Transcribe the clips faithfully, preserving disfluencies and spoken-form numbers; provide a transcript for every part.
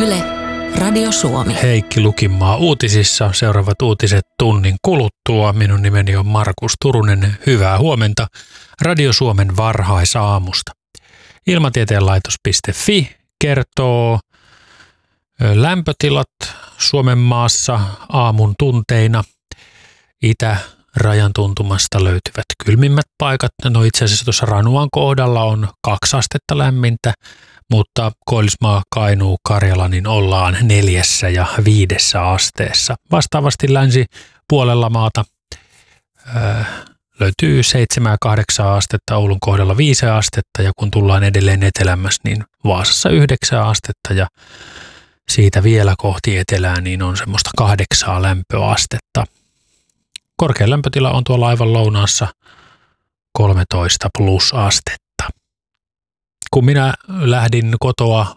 Yle, Radio Suomi. Heikki Lukinmaa uutisissa. Seuraavat uutiset tunnin kuluttua. Minun nimeni on Markus Turunen. Hyvää huomenta Radio Suomen varhaisaamusta. Ilmatieteen laitos piste fi kertoo lämpötilat Suomen maassa aamun tunteina. Itärajan tuntumasta löytyvät kylmimmät paikat. No itse asiassa tuossa Ranuan kohdalla on kaksi astetta lämmintä, mutta Koillismaa, Kainuu, Karjala niin ollaan neljässä ja viidessä asteessa. Vastaavasti länsipuolella maata ää, löytyy seitsemän ja kahdeksan astetta, Oulun kohdalla viisi astetta ja kun tullaan edelleen etelämmässä, niin Vaasassa yhdeksän astetta ja siitä vielä kohti etelää niin on semmoista kahdeksaa lämpöastetta. Korkein lämpötila on tuolla aivan lounaassa kolmetoista plus astetta. Kun minä lähdin kotoa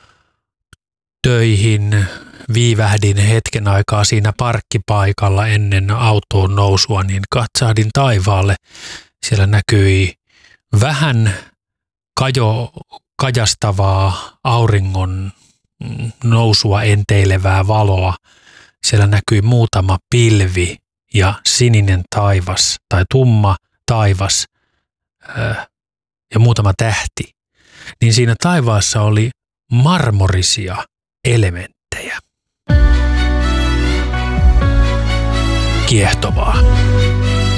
töihin, viivähdin hetken aikaa siinä parkkipaikalla ennen autoon nousua, niin katsahdin taivaalle. Siellä näkyi vähän kajo, kajastavaa auringon nousua enteilevää valoa. Siellä näkyi muutama pilvi ja sininen taivas tai tumma taivas ää, ja muutama tähti. Niin siinä taivaassa oli marmorisia elementtejä. Kiehtovaa.